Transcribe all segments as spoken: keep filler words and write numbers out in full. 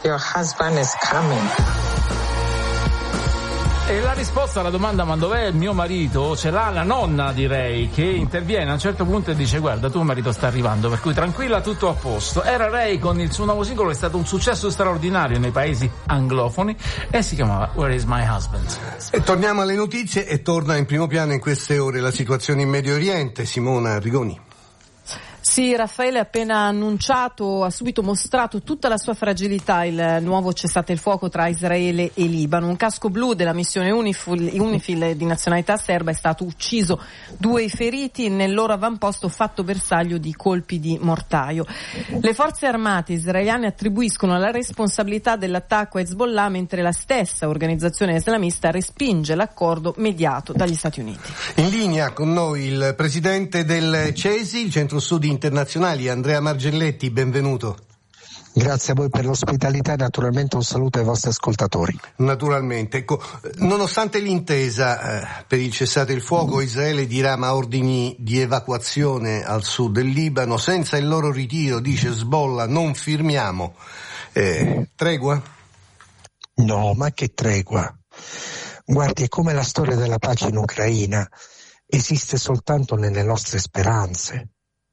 Your husband is coming. E la risposta alla domanda ma dov'è il mio marito ce l'ha la nonna, direi, che interviene a un certo punto e dice guarda tuo marito sta arrivando, per cui tranquilla, tutto a posto. Era Ray con il suo nuovo singolo, è stato un successo straordinario nei paesi anglofoni e si chiamava Where is my husband? E torniamo alle notizie e torna in primo piano in queste ore la situazione in Medio Oriente. Simona Rigoni. Sì, Raffaele ha appena annunciato, ha subito mostrato tutta la sua fragilità il nuovo cessate il fuoco tra Israele e Libano. Un casco blu della missione Unifil, Unifil di nazionalità serba è stato ucciso, due i feriti nel loro avamposto fatto bersaglio di colpi di mortaio. Le forze armate israeliane attribuiscono la responsabilità dell'attacco a Hezbollah, mentre la stessa organizzazione islamista respinge l'accordo mediato dagli Stati Uniti. In linea con noi il presidente del CESI, il Centro Studi Internazionali, Andrea Margelletti, benvenuto. Grazie a voi per l'ospitalità e naturalmente un saluto ai vostri ascoltatori. Naturalmente. Ecco, nonostante l'intesa eh, per il cessate il fuoco, Israele dirama ordini di evacuazione al sud del Libano. Senza il loro ritiro, dice Hezbollah, non firmiamo. Eh, tregua? No, ma che tregua? Guardi, è come la storia della pace in Ucraina. Esiste soltanto nelle nostre speranze.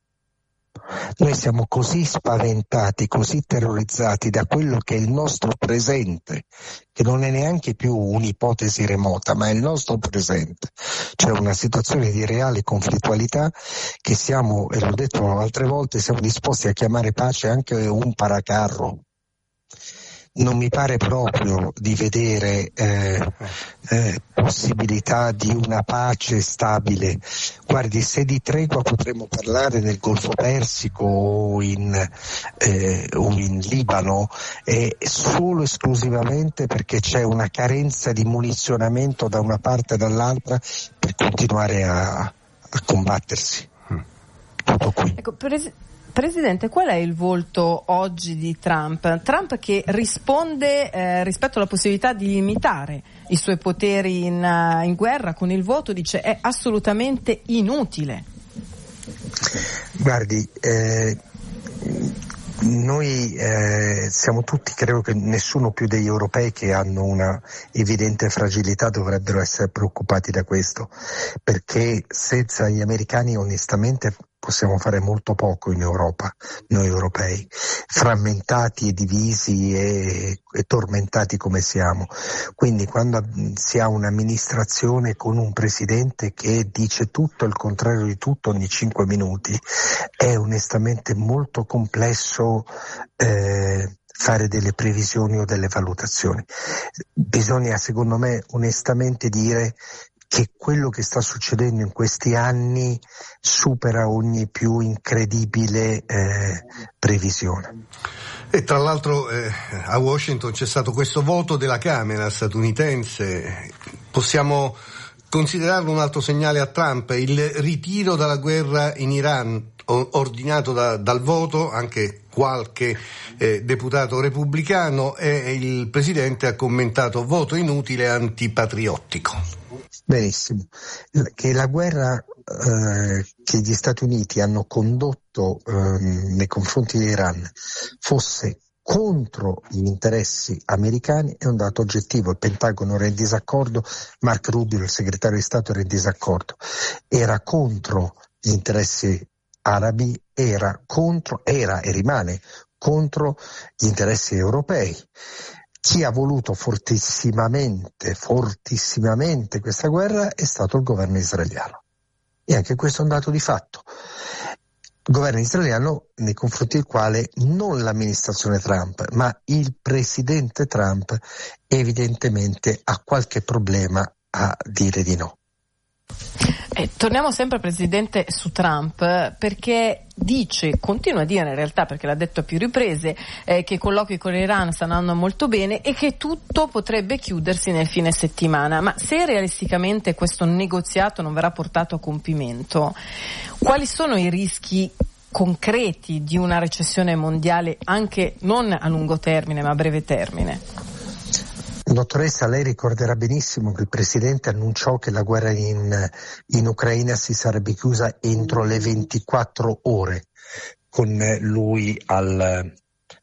Noi siamo così spaventati, così terrorizzati da quello che è il nostro presente, che non è neanche più un'ipotesi remota, ma è il nostro presente. C'è una situazione di reale conflittualità che siamo, e l'ho detto altre volte, siamo disposti a chiamare pace anche un paracarro. Non mi pare proprio di vedere eh, eh, possibilità di una pace stabile. Guardi, se di tregua potremmo parlare nel Golfo Persico o in, eh, o in Libano, è solo esclusivamente perché c'è una carenza di munizionamento da una parte e dall'altra per continuare a, a combattersi. Tutto qui. Ecco, pres- Presidente, qual è il volto oggi di Trump? Trump che risponde eh, rispetto alla possibilità di limitare i suoi poteri in, uh, in guerra con il voto, dice è assolutamente inutile. Guardi, eh, noi eh, siamo tutti, credo che nessuno più degli europei che hanno una evidente fragilità dovrebbero essere preoccupati da questo, perché senza gli americani onestamente possiamo fare molto poco in Europa, noi europei, frammentati e divisi e, e tormentati come siamo. Quindi quando si ha un'amministrazione con un presidente che dice tutto e il contrario di tutto ogni cinque minuti, è onestamente molto complesso eh, fare delle previsioni o delle valutazioni. Bisogna, secondo me, onestamente dire che quello che sta succedendo in questi anni supera ogni più incredibile eh, previsione. E tra l'altro eh, a Washington c'è stato questo voto della Camera statunitense. Possiamo considerarlo un altro segnale a Trump, il ritiro dalla guerra in Iran, ordinato da, dal voto anche qualche eh, deputato repubblicano, e il presidente ha commentato voto inutile e antipatriottico. Benissimo. Che la guerra eh, che gli Stati Uniti hanno condotto eh, nei confronti dell'Iran fosse contro gli interessi americani è un dato oggettivo. Il Pentagono era in disaccordo, Mark Rubio, il segretario di Stato, era in disaccordo. Era contro gli interessi arabi, era contro, era e rimane contro gli interessi europei. Chi ha voluto fortissimamente, fortissimamente questa guerra è stato il governo israeliano. E anche questo è un dato di fatto. Il governo israeliano nei confronti del quale non l'amministrazione Trump, ma il presidente Trump evidentemente ha qualche problema a dire di no. Eh, torniamo sempre, Presidente, su Trump, perché dice, continua a dire in realtà, perché l'ha detto a più riprese, eh, che i colloqui con l'Iran stanno andando molto bene e che tutto potrebbe chiudersi nel fine settimana. Ma se realisticamente questo negoziato non verrà portato a compimento, quali sono i rischi concreti di una recessione mondiale, anche non a lungo termine ma a breve termine? Dottoressa, lei ricorderà benissimo che il Presidente annunciò che la guerra in, in Ucraina si sarebbe chiusa entro le ventiquattro ore, con lui al,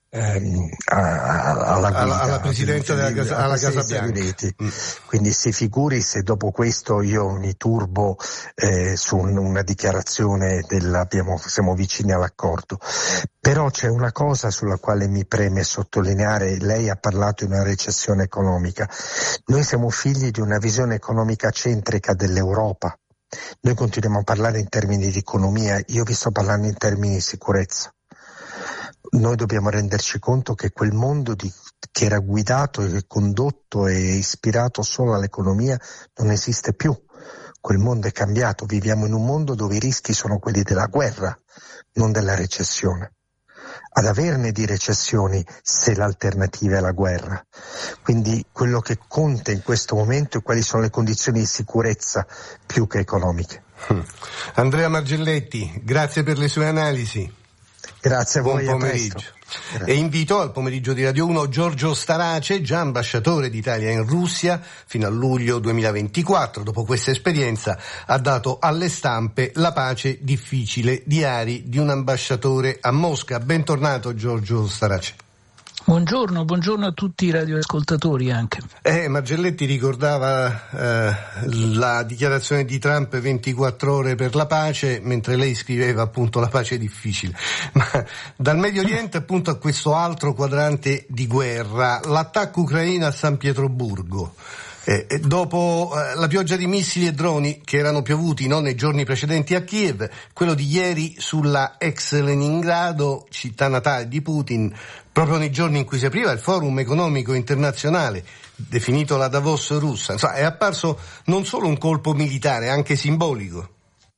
ehm, alla, guida, alla, alla presidenza della Casa, alla Casa Bianca. Mm. Quindi si figuri se dopo questo io mi turbo eh, su un, una dichiarazione della, abbiamo, siamo vicini all'accordo. Però c'è una cosa sulla quale mi preme sottolineare: lei ha parlato di una recessione economica. Noi siamo figli di una visione economica centrica dell'Europa. Noi continuiamo a parlare in termini di economia, io vi sto parlando in termini di sicurezza. Noi dobbiamo renderci conto che quel mondo di, che era guidato e condotto e ispirato solo all'economia non esiste più. Quel mondo è cambiato, viviamo in un mondo dove i rischi sono quelli della guerra, non della recessione. Ad averne di recessioni se l'alternativa è la guerra. Quindi quello che conta in questo momento è quali sono le condizioni di sicurezza più che economiche. Andrea Margelletti, grazie per le sue analisi. Grazie a voi. Buon pomeriggio. E invito al pomeriggio di Radio uno Giorgio Starace, già ambasciatore d'Italia in Russia fino a luglio duemilaventiquattro. Dopo questa esperienza ha dato alle stampe La pace difficile, diari di un ambasciatore a Mosca. Bentornato Giorgio Starace. Buongiorno, buongiorno a tutti i radioascoltatori anche. Eh, Margelletti ricordava eh, la dichiarazione di Trump ventiquattro ore per la pace, mentre lei scriveva appunto la pace difficile. Ma dal Medio Oriente appunto a questo altro quadrante di guerra, l'attacco ucraino a San Pietroburgo. Eh, dopo eh, la pioggia di missili e droni che erano piovuti no, nei giorni precedenti a Kiev, quello di ieri sulla ex Leningrado, città natale di Putin, proprio nei giorni in cui si apriva il forum economico internazionale, definito la Davos russa, insomma, è apparso non solo un colpo militare, anche simbolico.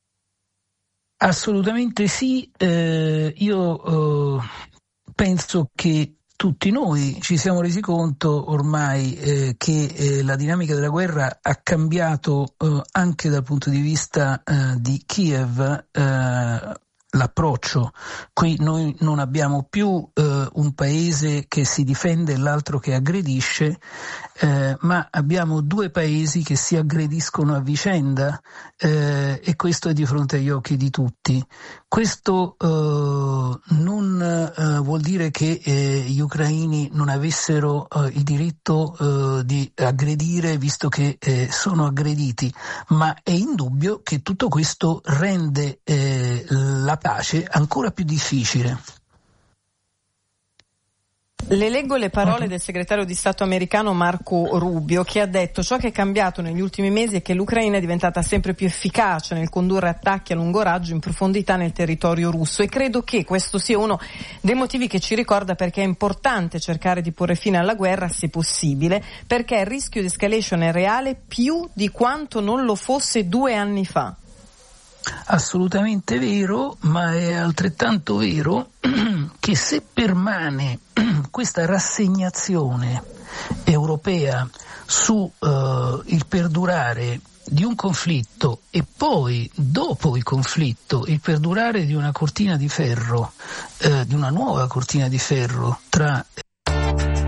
Assolutamente sì, eh, io eh, penso che tutti noi ci siamo resi conto ormai eh, che eh, la dinamica della guerra ha cambiato eh, anche dal punto di vista eh, di Kiev. Eh, L'approccio. Qui noi non abbiamo più eh, un paese che si difende e l'altro che aggredisce, eh, ma abbiamo due paesi che si aggrediscono a vicenda eh, e questo è di fronte agli occhi di tutti. Questo eh, non eh, vuol dire che eh, gli ucraini non avessero eh, il diritto eh, di aggredire, visto che eh, sono aggrediti, ma è indubbio che tutto questo rende eh, la pace ancora più difficile. Le leggo le parole del segretario di Stato americano Marco Rubio, che ha detto: ciò che è cambiato negli ultimi mesi è che l'Ucraina è diventata sempre più efficace nel condurre attacchi a lungo raggio in profondità nel territorio russo, e credo che questo sia uno dei motivi che ci ricorda perché è importante cercare di porre fine alla guerra se possibile, perché il rischio di escalation è reale più di quanto non lo fosse due anni fa. Assolutamente vero, ma è altrettanto vero che se permane questa rassegnazione europea su uh, il perdurare di un conflitto e poi dopo il conflitto il perdurare di una cortina di ferro, eh, di una nuova cortina di ferro tra